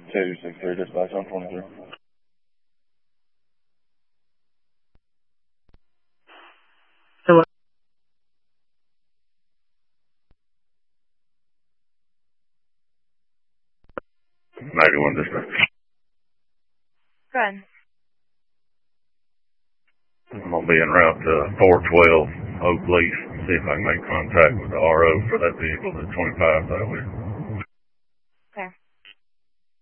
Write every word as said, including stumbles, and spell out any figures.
two six three, dispatch on twenty-three. Hello. ninety-one dispatch. Good. I'm going to be en route to four twelve Oak Leaf. See if I can make contact with the R O for that vehicle, the twenty-five that way.